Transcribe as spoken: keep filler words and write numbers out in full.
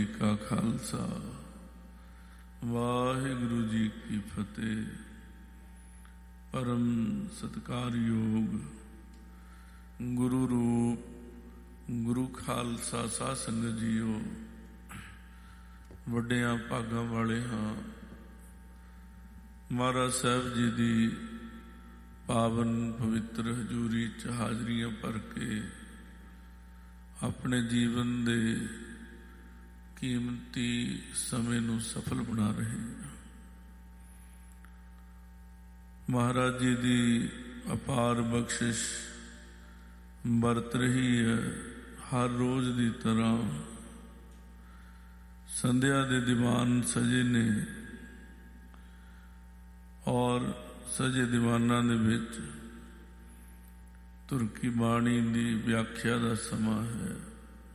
का खालसा वाहिगुरु जी की फतेह। परम सत्कार योग गुरु रूप गुरु खालसा साध संगत जीओ, वड्डियां भागां वाले हाँ। महाराज साहब जी की पावन पवित्र हजूरी च हाजरियां भर के अपने जीवन दे कीमती समय नूं सफल बना रहे हैं। महाराज जी की अपार बख्शिश बरत रही है। हर रोज की तरह संध्या के दीवान सजे ने और सजे दीवाना दे विच तुरकी बाणी की व्याख्या का समा है।